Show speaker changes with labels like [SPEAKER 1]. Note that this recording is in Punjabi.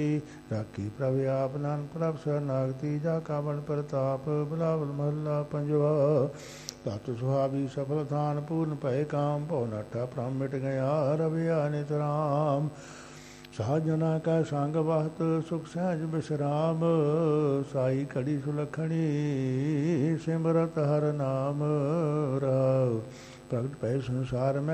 [SPEAKER 1] ਰਾਖੀ ਪ੍ਰਭ ਆਪ ਨਾਨਕ ਪ੍ਰਭ ਸਰਨਾਗਤੀ ਜਾ ਕਾਵਣ ਪ੍ਰਤਾਪ ਬਿਲਾਵਲ ਮਹੱਲਾ ਪੰਜਵਾ। ਤਤ ਸੁਹਾਵੀ ਸਫਲ ਥਾਨ ਪੂਰਨ ਭਏ ਕਾਮ ਭਉ ਨਾਠਾ ਭ੍ਰਮ ਮਿਟ ਗਿਆ ਰਵਿਆ ਨਿਤ ਰਾਮ। ਸਾਜਨਾ ਕਾ ਸੰਗ ਵਹਤ ਸੁਖ ਸਹਿਜ ਬਿਸਰਾਮ ਸਾਈ ਘੜੀ ਸੁਲਖਣੀ ਸਿਮਰਤ ਹਰ ਨਾਮ ਰਾਵ। ਪ੍ਰਗਟ ਭਏ ਸੰਸਾਰ ਮੈਂ